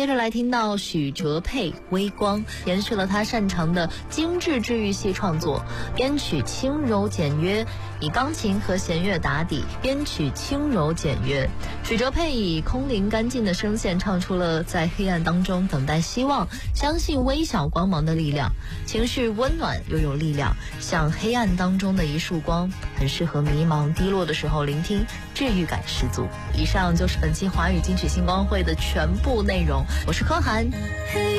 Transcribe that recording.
着来听到许哲佩《微光》，延续了他擅长的精致治愈系创作，编曲轻柔简约，以钢琴和弦乐打底，编曲轻柔简约。许哲佩以空灵干净的声线唱出了在黑暗当中等待希望，相信微小光芒的力量，情绪温暖又有力量，像黑暗当中的一束光，很适合迷茫低落的时候聆听，治愈感十足。以上就是本期华语金曲星光会的全部内容，我是柯涵。